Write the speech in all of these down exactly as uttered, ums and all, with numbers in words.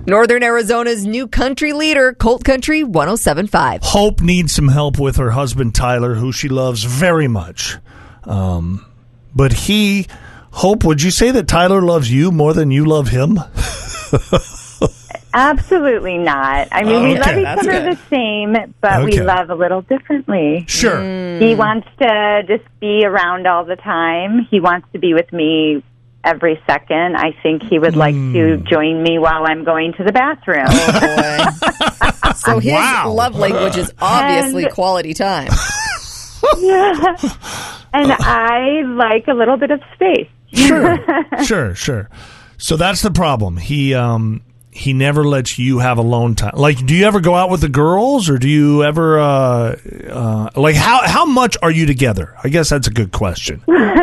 Northern Arizona's new country leader, Colt Country one oh seven point five. Hope needs some help with her husband, Tyler, who she loves very much. Um, but he, Hope, would you say that Tyler loves you more than you love him? Absolutely not. I mean, Oh, we okay, love each that's other good. the same, but Okay. we love a little differently. Sure. Mm. He wants to just be around all the time. He wants to be with me every second. I think he would like to join me while I'm going to the bathroom. Oh, boy. So his Wow. love language is obviously And- quality time. Yeah. And I like a little bit of space. Sure, sure, sure. So that's the problem. He um he never lets you have alone time. Like, do you ever go out with the girls, or do you ever uh, uh like how how much are you together? I guess that's a good question.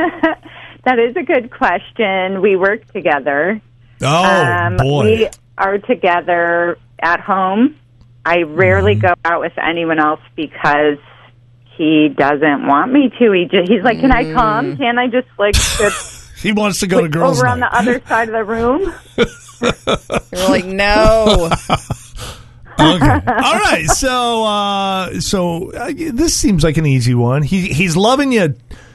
That is a good question. We work together. Oh Um, boy, We are together at home. I rarely Mm-hmm. go out with anyone else because he doesn't want me to. He just, he's like, "Can I come? Can I just like sit he wants to go to girls' over on night. the other side of the room?" You're like, no. Okay. All right. So, uh, so uh, this seems like an easy one. He he's loving you,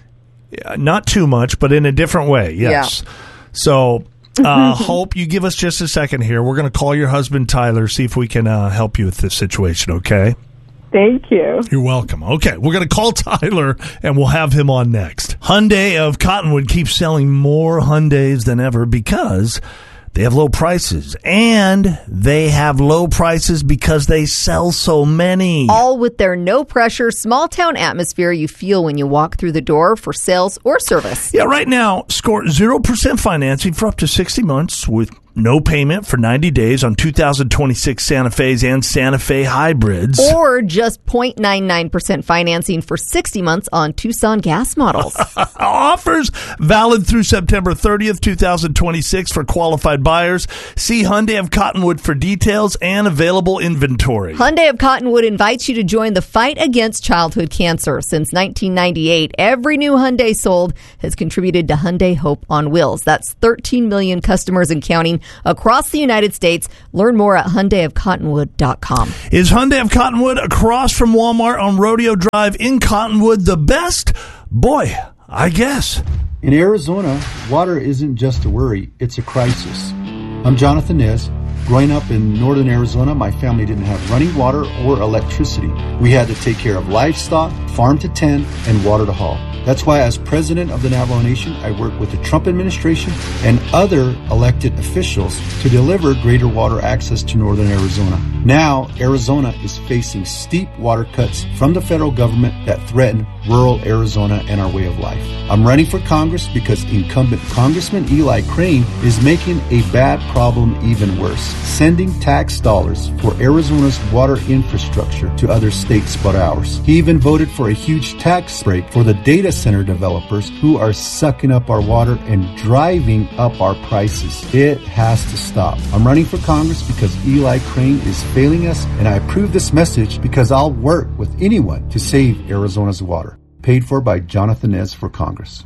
uh, not too much, but in a different way. Yes. So, uh, Hope, you give us just a second here. We're going to call your husband Tyler, see if we can uh, help you with this situation. Okay. Thank you. You're welcome. Okay, we're going to call Tyler, and we'll have him on next. Hyundai of Cottonwood keeps selling more Hyundais than ever because they have low prices, and they have low prices because they sell so many. All with their no-pressure, small-town atmosphere you feel when you walk through the door for sales or service. Yeah, right now, score zero percent financing for up to sixty months with no payment for ninety days on two thousand twenty-six Santa Fe's and Santa Fe hybrids. Or just zero point nine nine percent financing for sixty months on Tucson gas models. Offers valid through September thirtieth, twenty twenty-six for qualified buyers. See Hyundai of Cottonwood for details and available inventory. Hyundai of Cottonwood invites you to join the fight against childhood cancer. Since nineteen ninety-eight, every new Hyundai sold has contributed to Hyundai Hope on Wheels. That's thirteen million customers and counting across the United States. Learn more at Hyundai of Cottonwood dot com. Is Hyundai of Cottonwood across from Walmart on Rodeo Drive in Cottonwood the best? Boy, I guess. In Arizona, water isn't just a worry, it's a crisis. I'm Jonathan Nez. Growing up in northern Arizona, my family didn't have running water or electricity. We had to take care of livestock, farm to tend, and water to haul. That's why as president of the Navajo Nation, I work with the Trump administration and other elected officials to deliver greater water access to northern Arizona. Now, Arizona is facing steep water cuts from the federal government that threaten rural Arizona and our way of life. I'm running for Congress because incumbent Congressman Eli Crane is making a bad problem even worse, sending tax dollars for Arizona's water infrastructure to other states but ours. He even voted for a huge tax break for the data center developers who are sucking up our water and driving up our prices. It has to stop. I'm running for Congress because Eli Crane is failing us, and I approve this message because I'll work with anyone to save Arizona's water. Paid for by Jonathan Nez for Congress.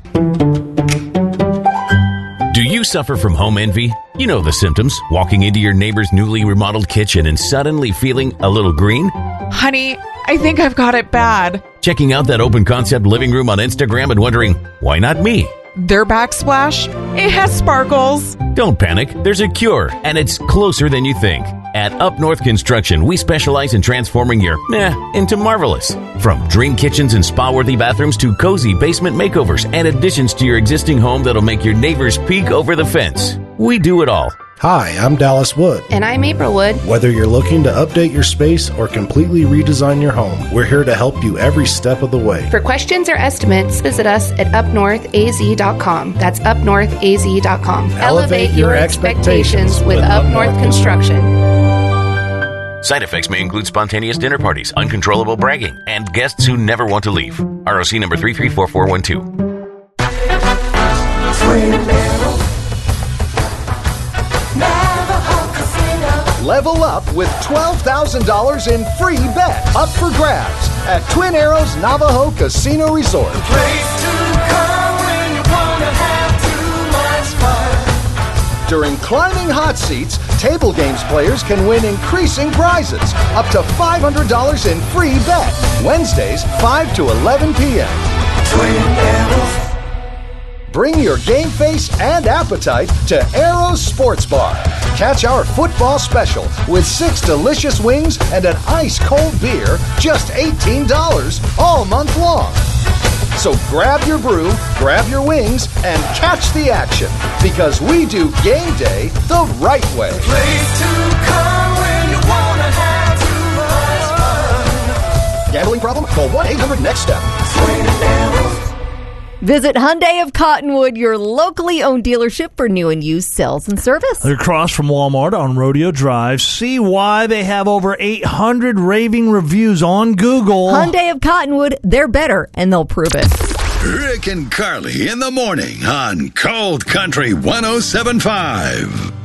Do you suffer from home envy? You know the symptoms. Walking into your neighbor's newly remodeled kitchen and suddenly feeling a little green? Honey, I think I've got it bad. Checking out that open concept living room on Instagram and wondering, why not me? Their backsplash, it has sparkles. Don't panic. There's a cure, and it's closer than you think. At Up North Construction, we specialize in transforming your meh into marvelous. From dream kitchens and spa-worthy bathrooms to cozy basement makeovers and additions to your existing home that'll make your neighbors peek over the fence. We do it all. Hi, I'm Dallas Wood. And I'm April Wood. Whether you're looking to update your space or completely redesign your home, we're here to help you every step of the way. For questions or estimates, visit us at up north a z dot com. That's up north a z dot com. Elevate your expectations with Up North Construction. Side effects may include spontaneous dinner parties, uncontrollable bragging, and guests who never want to leave. R O C number three three four four one two. Level up with twelve thousand dollars in free bets up for grabs at Twin Arrows Navajo Casino Resort. Place to come when you wanna have too much fun. During Climbing Hot Seats, table games players can win increasing prizes, up to five hundred dollars in free bet. Wednesdays, five to eleven p.m. Twin Arrows. Bring your game face and appetite to Arrows Sports Bar. Catch our football special with six delicious wings and an ice-cold beer, just eighteen dollars all month long. So grab your brew, grab your wings, and catch the action, because we do game day the right way. Place to come when you wanna have too much fun. Gambling problem? Call one eight hundred next step. Visit Hyundai of Cottonwood, your locally owned dealership for new and used sales and service. They're across from Walmart on Rodeo Drive. See why they have over eight hundred raving reviews on Google. Hyundai of Cottonwood, they're better, and they'll prove it. Rick and Carly in the morning on Cold Country one oh seven point five.